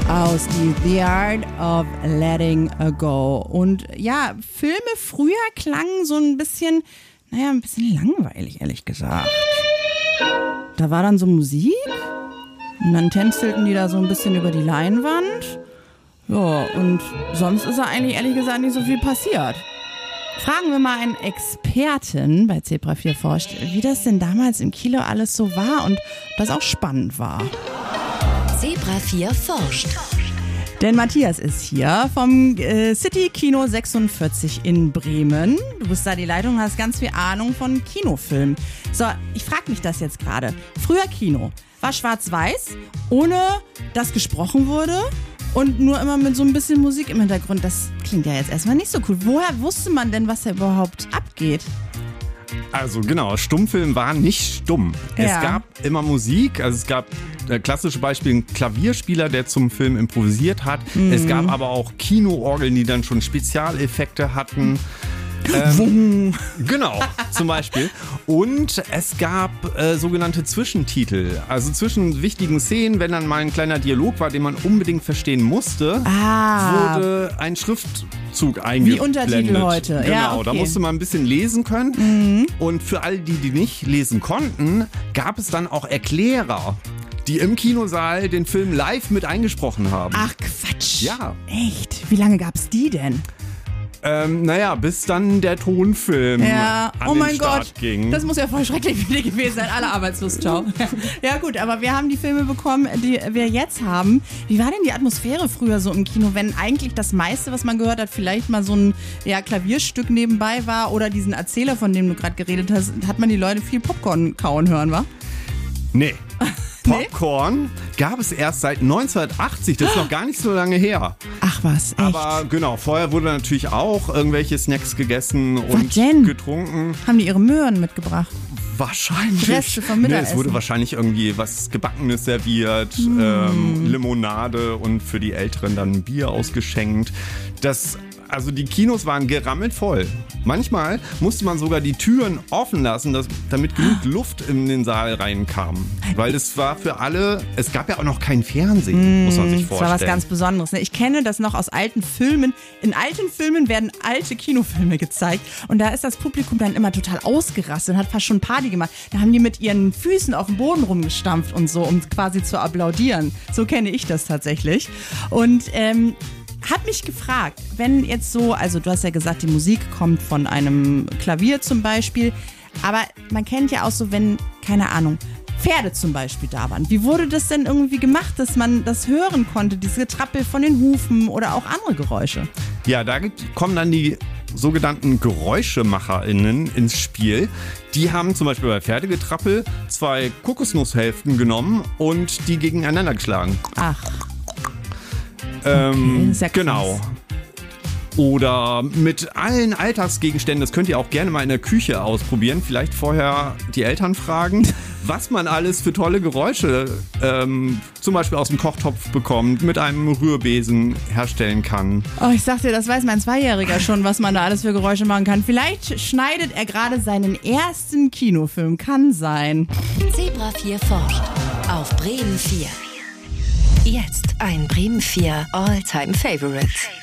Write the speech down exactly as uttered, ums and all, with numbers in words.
aus die The Art of Letting Go. Und ja, Filme früher klangen so ein bisschen, naja, ein bisschen langweilig, ehrlich gesagt. Da war dann so Musik und dann tänzelten die da so ein bisschen über die Leinwand. Ja, und sonst ist da eigentlich ehrlich gesagt nicht so viel passiert. Fragen wir mal einen Experten bei Zebra vier forscht, wie das denn damals im Kino alles so war und ob das auch spannend war. Zebra vier forscht. Denn Matthias ist hier vom äh, City Kino sechsundvierzig in Bremen. Du bist da die Leitung, hast ganz viel Ahnung von Kinofilmen. So, ich frage mich das jetzt gerade. Früher Kino war schwarz-weiß, ohne dass gesprochen wurde und nur immer mit so ein bisschen Musik im Hintergrund. Das klingt ja jetzt erstmal nicht so cool. Woher wusste man denn, was da überhaupt abgeht? Also genau, Stummfilm war nicht stumm. Ja. Es gab immer Musik, also es gab äh, klassische Beispiel, ein Klavierspieler, der zum Film improvisiert hat. Mhm. Es gab aber auch Kinoorgeln, die dann schon Spezialeffekte hatten. Ähm, genau, zum Beispiel. Und es gab äh, sogenannte Zwischentitel. Also zwischen wichtigen Szenen, wenn dann mal ein kleiner Dialog war, den man unbedingt verstehen musste, ah. wurde ein Schriftzug eingeblendet. Wie Untertitel heute. Genau, ja, okay. Da musste man ein bisschen lesen können. Mhm. Und für all die, die nicht lesen konnten, gab es dann auch Erklärer, die im Kinosaal den Film live mit eingesprochen haben. Ach Quatsch. Ja. Echt? Wie lange gab's die denn? Ähm, naja, bis dann der Tonfilm ja. an oh den mein Start Gott. ging. Das muss ja voll schrecklich für dich gewesen sein. Alle Arbeitslos, ciao. Ja gut, aber wir haben die Filme bekommen, die wir jetzt haben. Wie war denn die Atmosphäre früher so im Kino, wenn eigentlich das meiste, was man gehört hat, vielleicht mal so ein ja, Klavierstück nebenbei war oder diesen Erzähler, von dem du gerade geredet hast, hat man die Leute viel Popcorn kauen hören, wa? Nee. Popcorn gab es erst seit neunzehnhundertachtzig, das ist noch gar nicht so lange her. Ach was, echt? Aber genau, vorher wurde natürlich auch irgendwelche Snacks gegessen und denn? getrunken. Haben die ihre Möhren mitgebracht? Wahrscheinlich. Reste vom Nee, Mittagessen. es wurde wahrscheinlich irgendwie was Gebackenes serviert, mm. ähm, Limonade und für die Älteren dann Bier ausgeschenkt. Das Also die Kinos waren gerammelt voll. Manchmal musste man sogar die Türen offen lassen, dass, damit genug Luft in den Saal reinkam. Weil es war für alle, es gab ja auch noch kein Fernsehen, mm, muss man sich vorstellen. Das war was ganz Besonderes. Ne? Ich kenne das noch aus alten Filmen. In alten Filmen werden alte Kinofilme gezeigt und da ist das Publikum dann immer total ausgerastet und hat fast schon Party gemacht. Da haben die mit ihren Füßen auf dem Boden rumgestampft und so, um quasi zu applaudieren. So kenne ich das tatsächlich. Und ähm, hab mich gefragt, wenn jetzt so, also du hast ja gesagt, die Musik kommt von einem Klavier zum Beispiel, aber man kennt ja auch so, wenn, keine Ahnung, Pferde zum Beispiel da waren. Wie wurde das denn irgendwie gemacht, dass man das hören konnte, dieses Getrappel von den Hufen oder auch andere Geräusche? Ja, da kommen dann die sogenannten GeräuschemacherInnen ins Spiel. Die haben zum Beispiel bei Pferdegetrappel zwei Kokosnusshälften genommen und die gegeneinander geschlagen. Ach. Ähm, okay, sehr krass. Genau. Oder mit allen Alltagsgegenständen, das könnt ihr auch gerne mal in der Küche ausprobieren. Vielleicht vorher die Eltern fragen, was man alles für tolle Geräusche ähm, zum Beispiel aus dem Kochtopf bekommt, mit einem Rührbesen herstellen kann. Oh, ich sag dir, das weiß mein Zweijähriger schon, was man da alles für Geräusche machen kann. Vielleicht schneidet er gerade seinen ersten Kinofilm. Kann sein. Zebra vier forscht auf Bremen vier. Jetzt ein Bremen vier All-Time Favorite.